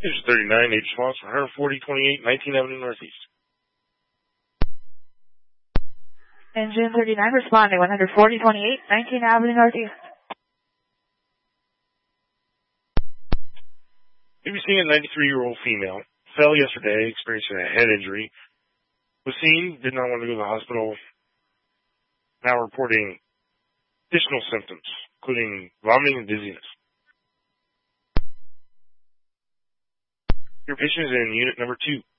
This is 39, age response for 14028 19th Avenue Northeast. Engine 39 responding, 14028 19th Avenue Northeast. You'll be seeing a 93-year-old female. Fell yesterday, experiencing a head injury. Was seen, did not want to go to the hospital. Now reporting additional symptoms, including vomiting and dizziness. Your patient is in unit number 2.